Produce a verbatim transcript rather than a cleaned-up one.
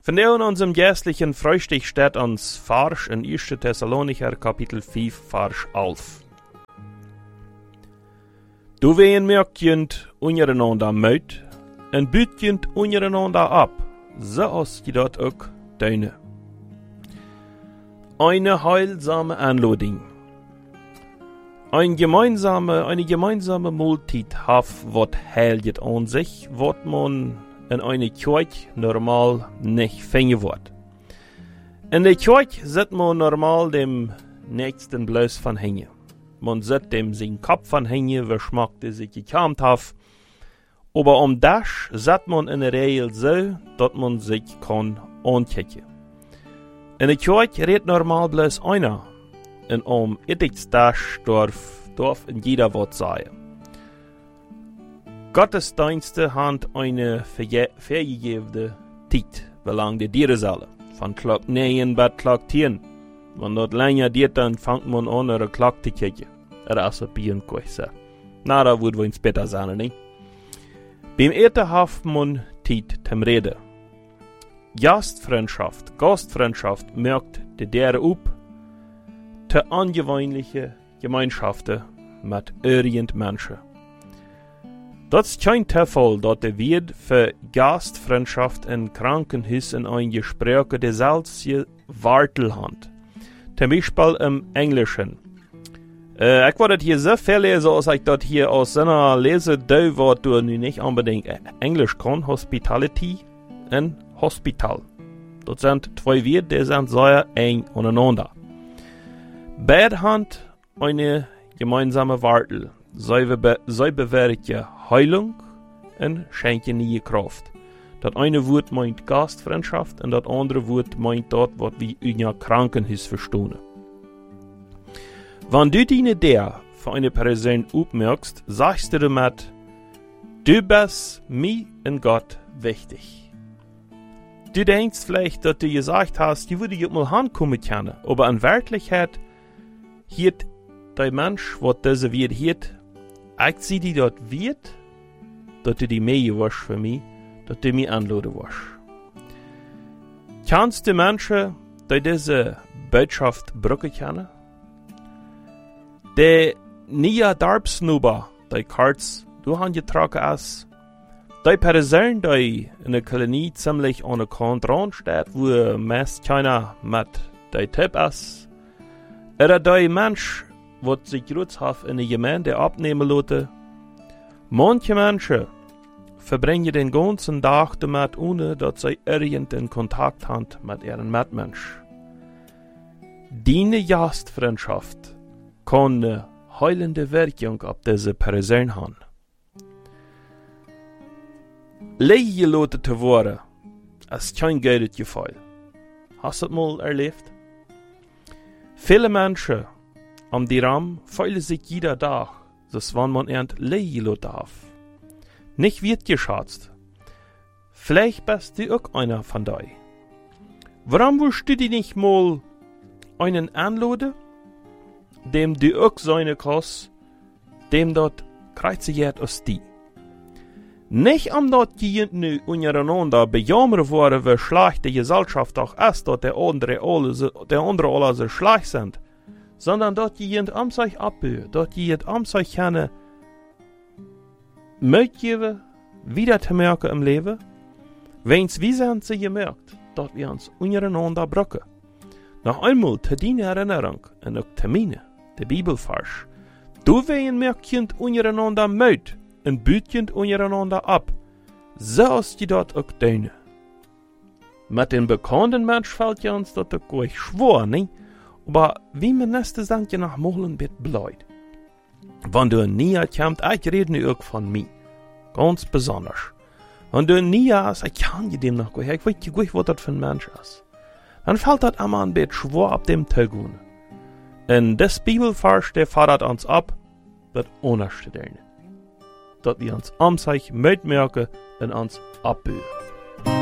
Von der in unserem geistlichen Frühstück steht uns Vers in erster Thessalonicher Kapitel fünf, Vers elf. Du wehen merkjent untereinander möt, en bütjent untereinander ab, so als je dat ook deine. Eine heilsame Anladung. Ein gemeinsame, eine gemeinsame Multit haf wat heiligt an sich, wat man in eine Kirche normal nicht finden wird. In der Kirche sieht man normal dem nächsten bloß von hängen. Man sieht dem sein Kopf von hängen, wie schmeckt er sich gekämmt hat. Aber um das sieht man in der Regel so, dass man sich kann ankicken. In der Kirche redet normal bloß einer. Und um etwas das darf, darf in jeder was sagen. Gottesdienste haben eine vergegebene Zeit, belang die Dieren alle. Von Klock neun bis Klock zehn. Wenn das länger geht, dann fängt man an, ihre Klock zu kicken. Oder also Bieren kochen. Na, da würden wir uns besser sein, nicht? Beim Eten hat man Zeit zum Reden. Gastfreundschaft, Gastfreundschaft merkt die Dieren up, te angewöhnliche Gemeinschaften mit irgend Menschen. Das ist kein Zufall, dass der Wirt für Gastfreundschaft in Krankenhäusern in ein Gespräch der seltene Wartel hat. Zum Beispiel im Englischen. Äh, ich wollte hier so viel lesen, als ich das hier aus seiner Lese, da wo du nicht unbedingt Englisch kann, Hospitality und Hospital. Das sind zwei Wörter, die sind sehr eng aneinander. Beide haben eine gemeinsame Wartel. Sie, be sie bewirken Heilung und schenken neue Kraft. Das eine Wort meint Gastfreundschaft und das andere Wort meint dort, was wir in einem Krankenhaus verstehen. Wenn du deine Idee für eine Person aufmerkst, sagst du damit, du bist mir und Gott wichtig. Du denkst vielleicht, dass du gesagt hast, die würde ich mal ankommen können, aber in Wirklichkeit hiert der Mensch, was diese wird hiert, ich sehe die dort wird, dass du die mehr warst für mich, dass du mich anladen warst. Kannst du Menschen, die diese Botschaft brücken können? Die nie Darbsnuber, die Karts, du hast getragen hast, die Person, die in der Kolonie ziemlich an der Kontrolle steht, wo meist keiner mit der Tipp ist, oder der Mensch, was sich grundhaft in der Gemeinde abnehmen lässt. Manche Menschen verbringen den ganzen Tag damit, ohne dass sie irgendeinen Kontakt haben mit ihrem Mitmensch. Deine Gastfreundschaft kann eine heilende Wirkung auf diese Person haben. Leihgelassen zu werden, ist kein gutes Gefühl. Hast du das mal erlebt? Viele Menschen am die Ram fühlen sich jeder Tag, als wenn man ernt leihgelassen darf. Nicht wird geschätzt. Vielleicht bist du auch einer von dir. Warum willst du dich nicht mal einen anladen, dem du auch seine kannst, dem dort kreuziert aus die? Nicht um dort die nu untereinander bejammern worden, wie schlecht die Gesellschaft auch ist, dass der andere alle so, der andere alle so schlecht sind, sondern dort jemand am sich abbühen, dort jemand am sich keine mitgeben, wieder zu merken im Leben, wenn's wie sind sie gemerkt, dass wir uns untereinander brücken. Noch einmal zu deiner Erinnerung und auch Termine, der Bibelvers. Du wehen merkend untereinander möt und bütend untereinander ab, so ist die dort auch deine. Mit den bekannten Menschen fällt ja uns dort auch gleich schwor, nicht? Aber wie man nächste Sankt nach Mohlen wird bleibt. Wenn du nie kommst, ich rede nur auch von mir. Ganz besonders. Wenn du nie hast, ich kann dir dem noch gehen. Ich weiß nicht, was das für ein Mensch ist. Dann fällt das einmal ein bisschen schwer ab dem Tögun. Und das Bibelvers, der fordert uns ab, das Unterste. Dass wir uns am sich mitmerken und uns abbühen.